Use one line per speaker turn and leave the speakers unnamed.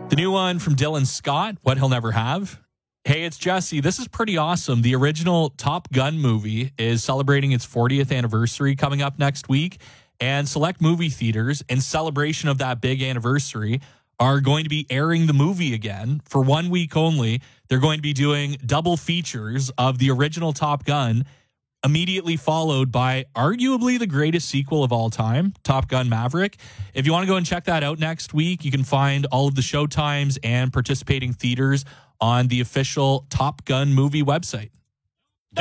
The new one from Dylan Scott, What He'll Never Have. Hey, it's Jesse. This is pretty awesome. The original Top Gun movie is celebrating its 40th anniversary coming up next week, and select movie theaters, in celebration of that big anniversary, are going to be airing the movie again for 1 week only. They're going to be doing double features of the original Top Gun, immediately followed by arguably the greatest sequel of all time, Top Gun Maverick. If you want to go and check that out next week, you can find all of the showtimes and participating theaters on the official Top Gun movie website.